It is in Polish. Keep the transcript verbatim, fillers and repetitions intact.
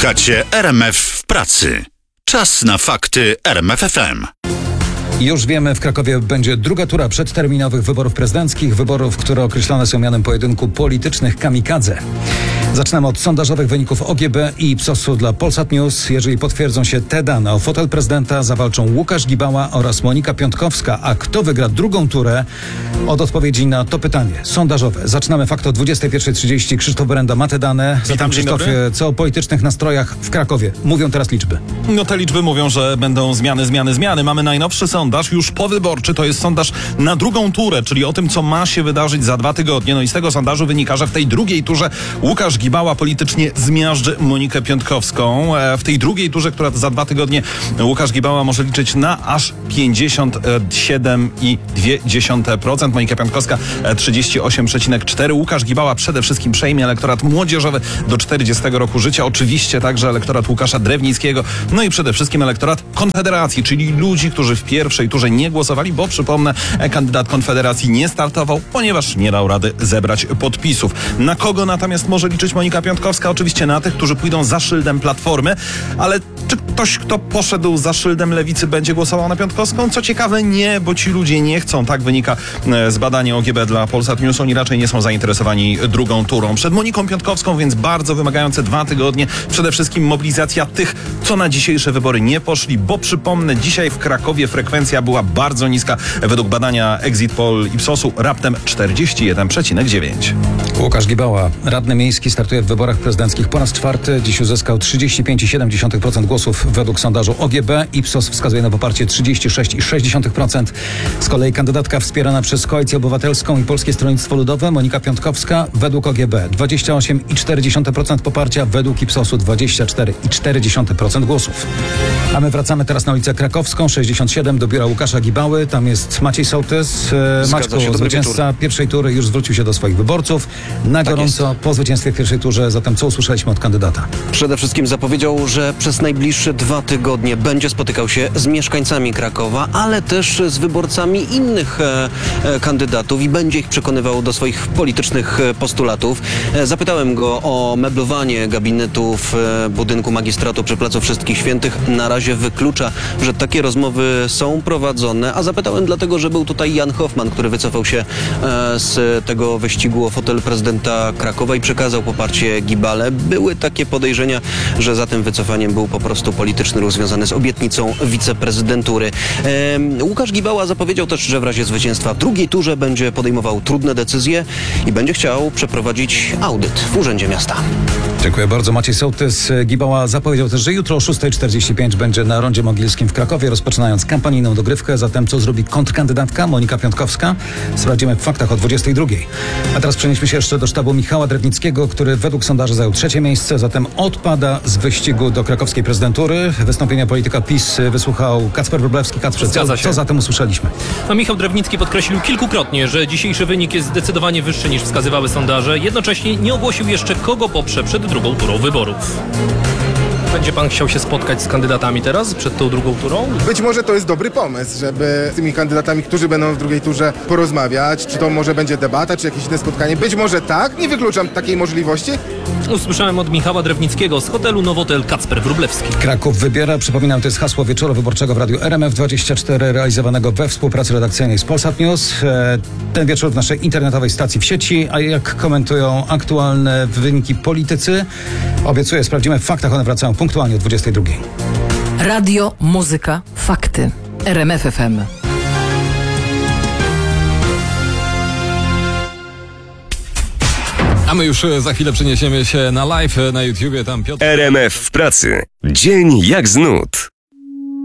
Słuchacie R M F w pracy. Czas na fakty R M F F M. Już wiemy, w Krakowie będzie druga tura przedterminowych wyborów prezydenckich, wyborów, które określone są mianem pojedynku politycznych kamikadze. Zaczynamy od sondażowych wyników O G B i Ipsosu dla Polsat News. Jeżeli potwierdzą się te dane, o fotel prezydenta zawalczą Łukasz Gibała oraz Monika Piątkowska. A kto wygra drugą turę? Od odpowiedzi na to pytanie sondażowe. Zaczynamy fakt o dwudziestej pierwszej trzydzieści. Krzysztof Berenda, ma te dane. Zatem, Krzysztofie, co o politycznych nastrojach w Krakowie? Mówią teraz liczby. No te liczby mówią, że będą zmiany, zmiany, zmiany. Mamy najnowszy sondaż, już powyborczy. To jest sondaż na drugą turę, czyli o tym, co ma się wydarzyć za dwa tygodnie. No i z tego sondażu wynika, że w tej drugiej turze Łukasz Gibała politycznie zmiażdży Monikę Piątkowską. W tej drugiej turze, która za dwa tygodnie Łukasz Gibała może liczyć na aż pięćdziesiąt siedem przecinek dwa procent. Monika Piątkowska trzydzieści osiem przecinek cztery procent. Łukasz Gibała przede wszystkim przejmie elektorat młodzieżowy do czterdziestego roku życia. Oczywiście także elektorat Łukasza Drewnickiego. No i przede wszystkim elektorat Konfederacji, czyli ludzi, którzy w pierwszej turze nie głosowali, bo przypomnę, kandydat Konfederacji nie startował, ponieważ nie dał rady zebrać podpisów. Na kogo natomiast może liczyć Monika Piątkowska? Oczywiście na tych, którzy pójdą za szyldem Platformy, ale czy ktoś, kto poszedł za szyldem Lewicy, będzie głosował na Piątkowską? Co ciekawe, nie, bo ci ludzie nie chcą, tak wynika z badania O G B dla Polsat News. Oni raczej nie są zainteresowani drugą turą. Przed Moniką Piątkowską więc bardzo wymagające dwa tygodnie. Przede wszystkim mobilizacja tych, co na dzisiejsze wybory nie poszli, bo przypomnę, dzisiaj w Krakowie frekwencja była bardzo niska. Według badania Exit Poll Ipsosu raptem czterdzieści jeden przecinek dziewięć. Łukasz Gibała, radny miejski, startuje w wyborach prezydenckich po raz czwarty. Dziś uzyskał trzydzieści pięć przecinek siedem procent głosów według sondażu O G B. Ipsos wskazuje na poparcie trzydzieści sześć przecinek sześć procent. Z kolei kandydatka wspierana przez Koalicję Obywatelską i Polskie Stronnictwo Ludowe, Monika Piątkowska, według O G B dwadzieścia osiem przecinek cztery procent poparcia, według Ipsosu dwadzieścia cztery przecinek cztery procent głosów. A my wracamy teraz na ulicę Krakowską, sześćdziesiąt siedem, do biura Łukasza Gibały. Tam jest Maciej Sołtys. Maćku, zwycięzca pierwszej tury już zwrócił się do swoich wyborców na tak gorąco jest. Po zwycięstwie w pierwszej turze. Zatem co usłyszeliśmy od kandydata? Przede wszystkim zapowiedział, że przez najbliższe dwa tygodnie będzie spotykał się z mieszkańcami Krakowa, ale też z wyborcami innych e, e, kandydatów i będzie ich przekonywał do swoich politycznych postulatów. E, zapytałem go o meblowanie gabinetu w e, budynku magistratu przy Placu Wszystkich Świętych. Na razie wyklucza, że takie rozmowy są prowadzone, a zapytałem dlatego, że był tutaj Jan Hoffman, który wycofał się e, z tego wyścigu o fotel prezydenta Krakowa i przekazał poparcie Gibale. Były takie podejrzenia, że za tym wycofaniem był po prostu polityczny ruch związany z obietnicą wiceprezydentury. E, Łukasz Gibała zapowiedział też, że w razie zwycięstwa w drugiej turze będzie podejmował trudne decyzje i będzie chciał przeprowadzić audyt w Urzędzie Miasta. Dziękuję bardzo. Maciej Sołtys. Gibała zapowiedział też, że jutro o szósta czterdzieści pięć będzie na Rondzie Mogilskim w Krakowie, rozpoczynając kampanijną dogrywkę. Zatem co zrobi kontrkandydatka Monika Piątkowska? Sprawdzimy w faktach o dwudziestej drugiej. A teraz przenieśmy się jeszcze do sztabu Michała Drewnickiego, który według sondaży zajął trzecie miejsce, zatem odpada z wyścigu do krakowskiej prezydentury. Wystąpienia polityka PiS wysłuchał Kacper Wróblewski. Kacper, co, co zatem usłyszeliśmy? No, Michał Drewnicki podkreślił kilkukrotnie, że dzisiejszy wynik jest zdecydowanie wyższy niż wskazywały sondaże. Jednocześnie nie ogłosił jeszcze, kogo poprze przed drugą turą wyborów. Będzie pan chciał się spotkać z kandydatami teraz, przed tą drugą turą? Być może to jest dobry pomysł, żeby z tymi kandydatami, którzy będą w drugiej turze, porozmawiać. Czy to może będzie debata, czy jakieś inne spotkanie? Być może tak, nie wykluczam takiej możliwości. Usłyszałem od Michała Drewnickiego z hotelu Nowotel Kacper Wróblewski. Kraków wybiera, przypominam, to jest hasło wieczoru wyborczego w Radiu R M F dwadzieścia cztery, realizowanego we współpracy redakcyjnej z Polsat News. Ten wieczór w naszej internetowej stacji w sieci, a jak komentują aktualne wyniki politycy? Obiecuję, sprawdzimy w faktach, one wracają punktualnie o dwudziestej drugiej. Radio, muzyka, fakty. R M F F M. A my już za chwilę przeniesiemy się na live na YouTubie. Tam Piotr... R M F w pracy. Dzień jak z nut.